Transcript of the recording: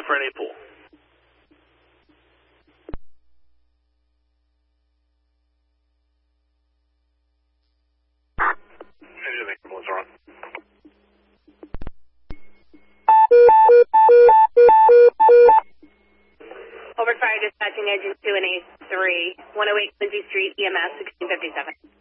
5 for an 8 pool. Engine ambulance are on. Over fire dispatching engine 2 and A3, 108 Quincy Street, EMS 1657.